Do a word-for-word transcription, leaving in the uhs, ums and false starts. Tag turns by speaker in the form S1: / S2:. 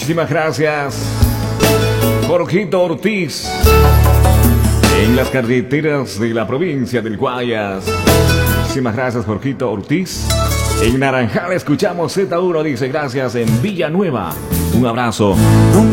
S1: Muchísimas gracias, Jorgito Ortiz, en las carreteras de la provincia del Guayas. Muchísimas gracias, Jorgito Ortiz. En Naranjal escuchamos Z uno, dice gracias en Villanueva. Un abrazo.